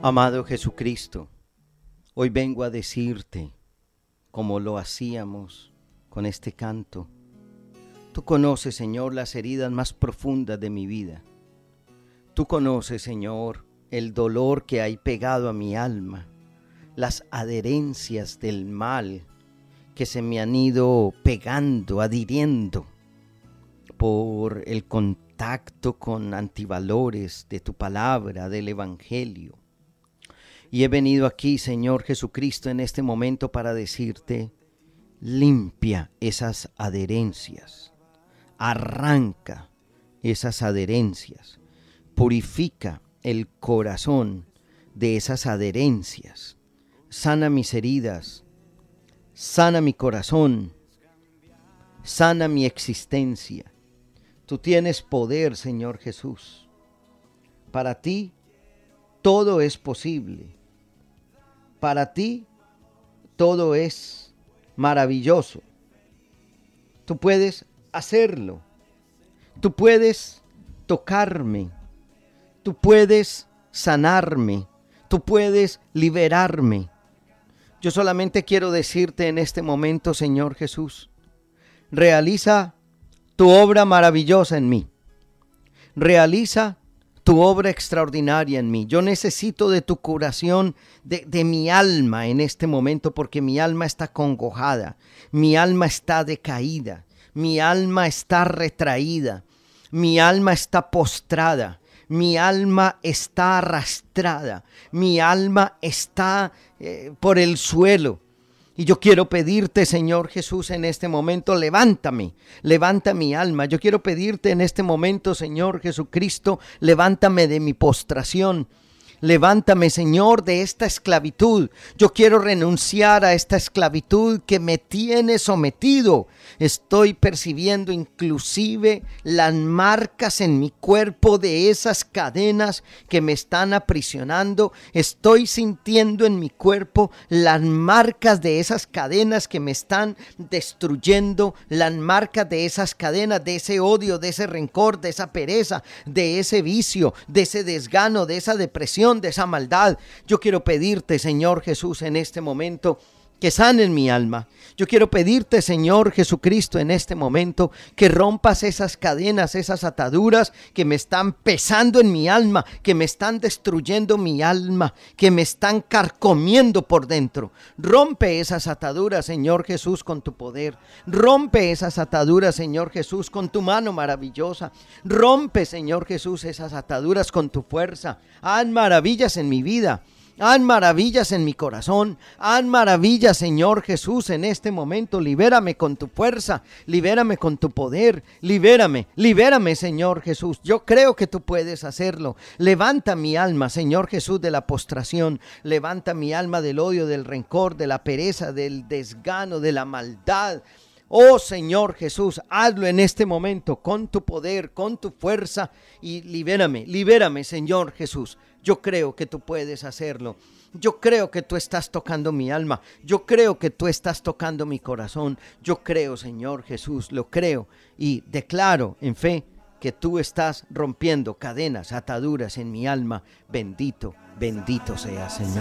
Amado Jesucristo, hoy vengo a decirte, como lo hacíamos con este canto, tú conoces, Señor, las heridas más profundas de mi vida. Tú conoces, Señor, el dolor que hay pegado a mi alma, las adherencias del mal que se me han ido pegando, adhiriendo por el contacto con antivalores de tu palabra, del Evangelio. Y he venido aquí, Señor Jesucristo, en este momento para decirte, limpia esas adherencias, arranca esas adherencias, purifica el corazón de esas adherencias, sana mis heridas, sana mi corazón, sana mi existencia. Tú tienes poder, Señor Jesús. Para ti todo es posible. Para ti todo es maravilloso. Tú puedes hacerlo. Tú puedes tocarme. Tú puedes sanarme. Tú puedes liberarme. Yo solamente quiero decirte en este momento, Señor Jesús, realiza tu obra maravillosa en mí. Realiza tu obra extraordinaria en mí. Yo necesito de tu curación de mi alma en este momento, porque mi alma está congojada, mi alma está decaída, mi alma está retraída, mi alma está postrada, mi alma está arrastrada, mi alma está por el suelo. Y yo quiero pedirte, Señor Jesús, en este momento, levántame, levanta mi alma. Yo quiero pedirte en este momento, Señor Jesucristo, levántame de mi postración. Levántame, Señor, de esta esclavitud. Yo quiero renunciar a esta esclavitud que me tiene sometido. Estoy percibiendo inclusive las marcas en mi cuerpo de esas cadenas que me están aprisionando. Estoy sintiendo en mi cuerpo las marcas de esas cadenas que me están destruyendo. Las marcas de esas cadenas, de ese odio, de ese rencor, de esa pereza, de ese vicio, de ese desgano, de esa depresión, de esa maldad. Yo quiero pedirte, Señor Jesús, en este momento que sanen mi alma. Yo quiero pedirte, Señor Jesucristo, en este momento que rompas esas cadenas, esas ataduras que me están pesando en mi alma, que me están destruyendo mi alma, que me están carcomiendo por dentro. Rompe esas ataduras, Señor Jesús, con tu poder. Rompe esas ataduras, Señor Jesús, con tu mano maravillosa. Rompe, Señor Jesús, esas ataduras con tu fuerza. Haz maravillas en mi vida. Haz maravillas en mi corazón, haz maravillas, Señor Jesús, en este momento. Libérame con tu fuerza, libérame con tu poder, libérame, Señor Jesús. Yo creo que tú puedes hacerlo. Levanta mi alma, Señor Jesús, de la postración. Levanta mi alma del odio, del rencor, de la pereza, del desgano, de la maldad. Oh Señor Jesús, hazlo en este momento con tu poder, con tu fuerza y libérame, Señor Jesús. Yo creo que tú puedes hacerlo. Yo creo que tú estás tocando mi alma. Yo creo que tú estás tocando mi corazón. Yo creo, Señor Jesús, lo creo y declaro en fe que tú estás rompiendo cadenas, ataduras en mi alma. Bendito, bendito sea, Señor.